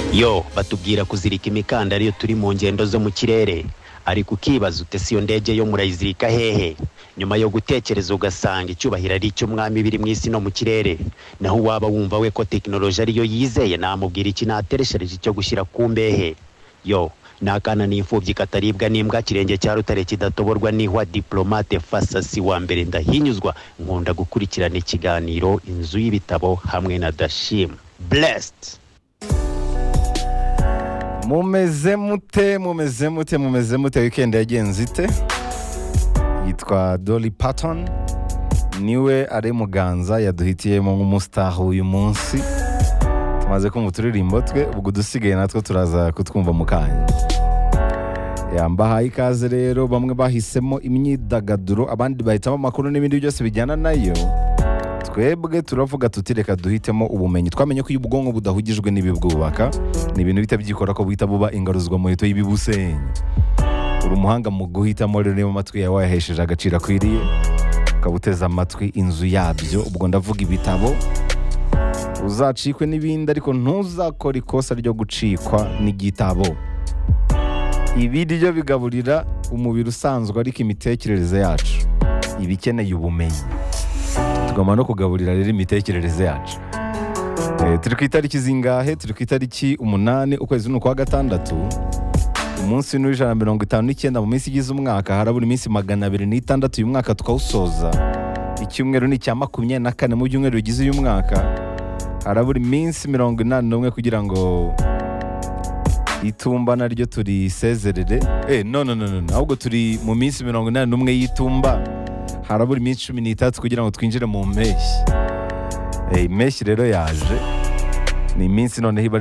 Yo, batubwira kuzirika imikanda ariyo turi mu ngendo zo mu kirere. Ariko ukibaza ute si yo ndege yo murayizirika hehe? Nyuma yo gutekereza ugasanga icyubahiro ari cyo mwami biri mu isi no mu kirere. Naho waba wumva we ko technology ariyo yizeye namubwira iki natereshereje cyo gushyira ku mbehe. Yo, nakana n'imfubyi kataribwa n'imbwa kirenge cya rutare kidatoborwa n'ihwa diplomate Fasasi wa mbere ndahinyuzwa nkunda gukurikirana ikiganiro inzu y'ibitabo hamwe na Dashim. Blessed. Mumeze mute weekend yagenze ite? Yitwa Dolly Parton, niwe ari muganza yaduhitiyemo nk'umustar uyu munsi. Tumaze kumva turirimbo twe, ubwo dusigaye natwe turaza kutwumva mu kanya. Yambahaye ikaze rero, bamwe bahisemo imyidagaduro, abandi bahitamo amakuru n'ibindi byose bijyana nayo. Twebwe turavuga tutireka duhitemo ubumenyi. Twamenye ko ubwonko budahugijwe n'ibibwubaka, ni ibintu bita byikora ko buhita buba ingaruzwa mu hito y'ibibusenya. Uri umuhanga mu guhitamo rero, niba amatwi yawe wayahesheje agaciro akwiriye, ukabuteza amatwi inzu yabyo, ubwo ndavuga ibitabo. Uzacikwe n'ibindi ariko ntuzakora ikosa ryo gucikwa n'igitabo. Ibiryo bigaburira umubiri usanzwe ariko imitekerereze yacu iba ikeneye ubumenyi. Tugomba no kugaburira rero imitekerereze yacu. Turi ku itariki zingahe? Turi ku itariki 8 ukwezi n'ukwa gatandatu. Umunsi ni 159 mu minsi igize umwaka, harabura iminsi 206 uyu mwaka tukawusoza. Icyumweru ni cya 24 mu byumweru bigize uyu mwaka. Harabura iminsi 81 kugira ngo itumba naryo turisezerere. No, ahubwo turi mu minsi 81 y'itumba. Harabura iminsi 13 kugira ngo twinjire mu mpeshyi. Impeshyi rero yaje. Ni iminsi noneho